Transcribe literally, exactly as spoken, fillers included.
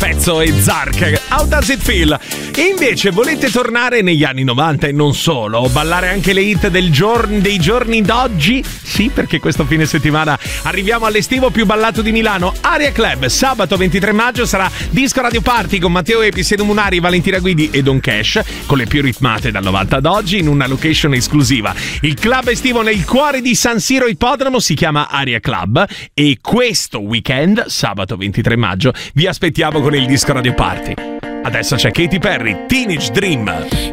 Fezzo e Zark. How does it feel? E invece volete tornare negli anni novanta e non solo, ballare anche le hit del giorno, dei giorni d'oggi? Sì, perché questo fine settimana arriviamo all'estivo più ballato di Milano, Aria Club. Sabato ventitré maggio sarà Disco Radio Party con Matteo Epi, Siedo Munari, Valentina Guidi e Don Cash, con le più ritmate dal novanta ad oggi in una location esclusiva. Il club estivo nel cuore di San Siro Ippodromo si chiama Aria Club e questo weekend, sabato ventitré maggio, vi aspettiamo con il Disco Radio Party. Adesso c'è Katy Perry, Teenage Dream.